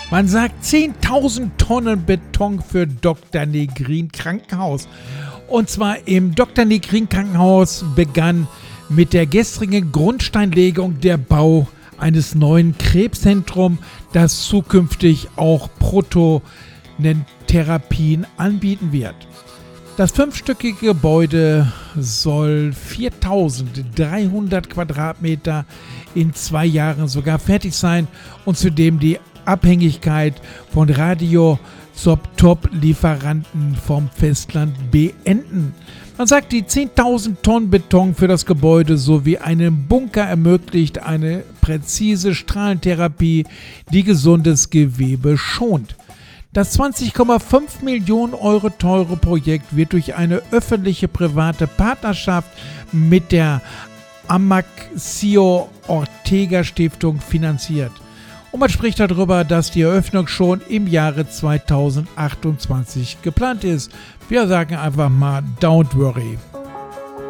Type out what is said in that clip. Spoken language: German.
Man sagt 10.000 Tonnen Beton für Dr. Negrin Krankenhaus. Und zwar im Dr. Negrin Krankenhaus begann mit der gestrigen Grundsteinlegung der Bau eines neuen Krebszentrums, das zukünftig auch Protonentherapien anbieten wird. Das 5-stöckige Gebäude soll 4.300 Quadratmeter in 2 Jahren sogar fertig sein und zudem die Abhängigkeit von Top-Lieferanten vom Festland beenden. Man sagt, die 10.000 Tonnen Beton für das Gebäude sowie einen Bunker ermöglicht eine präzise Strahlentherapie, die gesundes Gewebe schont. Das 20,5 Millionen Euro teure Projekt wird durch eine öffentliche-private Partnerschaft mit der Amancio Ortega Stiftung finanziert. Und man spricht darüber, dass die Eröffnung schon im Jahre 2028 geplant ist. Wir sagen einfach mal, don't worry.